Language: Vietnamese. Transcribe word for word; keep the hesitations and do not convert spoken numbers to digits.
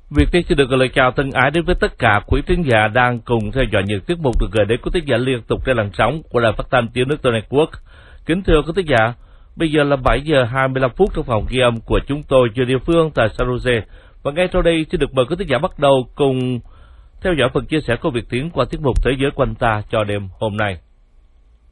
Việt Tiên xin được gửi lời chào thân ái đến với tất cả quý thính giả đang cùng theo dõi những tiết mục được gửi đến quý thính giả liên tục trên làn sóng của đài phát thanh Tiếng Nước Tôi Network. Kính thưa quý thính giả, bây giờ là bảy giờ hai mươi lăm phút trong phòng ghi âm của chúng tôi giờ địa phương tại San Jose, và ngay sau đây xin được mời quý thính giả bắt đầu cùng theo dõi phần chia sẻ của Việt Tiến qua tiết mục Thế giới quanh ta cho đêm hôm nay.